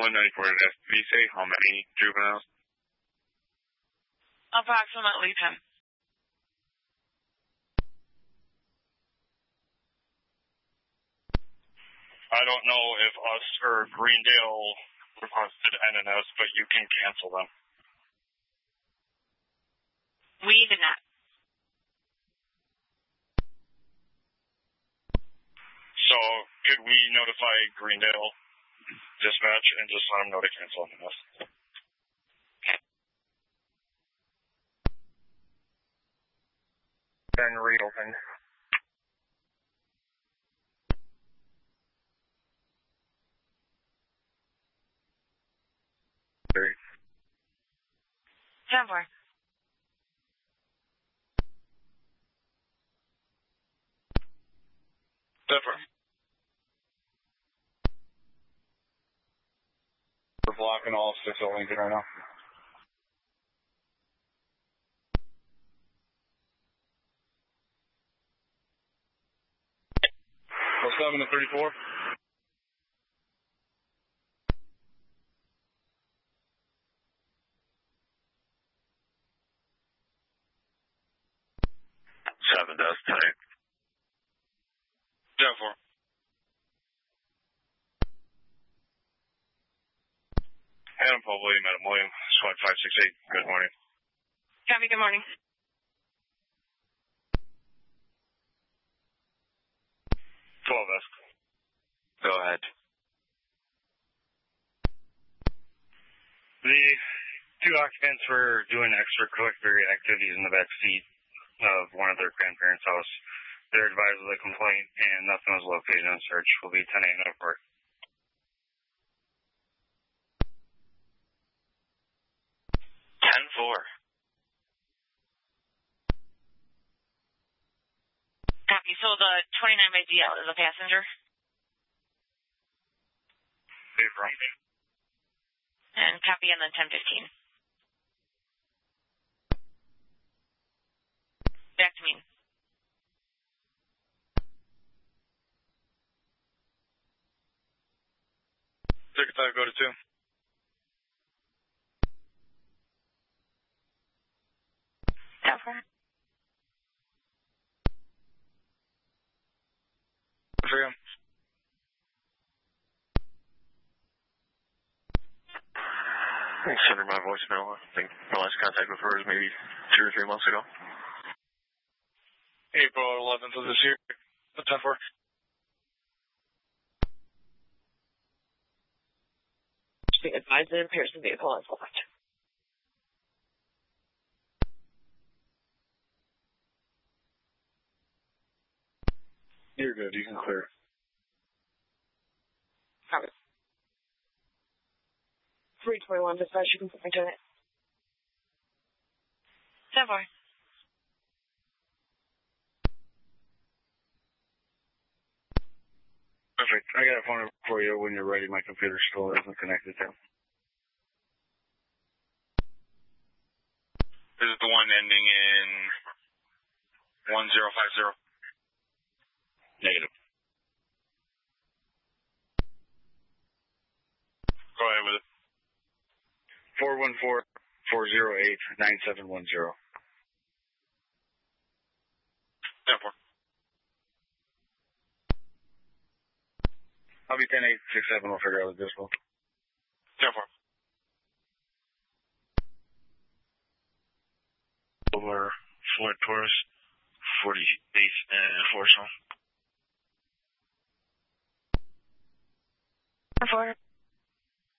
194 to SBC, how many juveniles? Approximately 10. I don't know if us or Greendale requested NNS, but you can cancel them. We did not. So, could we notify Greendale dispatch and just let them know to cancel NNS? Okay. Then reopen. Three. 10-4. Different. We're blocking all 6 Lincoln right now. 07 to 34. Seven does tight. 10-4. Adam Paul William, Adam William, SWAT 568. Good morning. Copy, good morning. 12S. Go ahead. The 2 occupants were doing extracurricular activities in the back seat of one of their grandparents' house. They're advised of the complaint, and nothing was located in the search. Will be 10 a.m. at work. 10-4. Copy. So the 29 by DL is a passenger? April. And copy, and then 10-15. Back to me. Ticket 5, go to 2. Okay. For him. I sent her my voicemail. I think my last contact with her was maybe 2 or 3 months ago. April 11th of this year. 10-4. Be advised that Pearson vehicle is locked. You're good. You can clear. Copy. 321 dispatch, you can put me to it. 10-4. Perfect. I got a phone number for you when you're ready. My computer still isn't connected to. Is it the one ending in 1050? Negative. Go ahead with it. 414-408-9710. 10-4. I'll be 10-8-6-7. We'll figure out this one. 10-4. Over Fort Taurus, 48th and Forest Home. 10-4.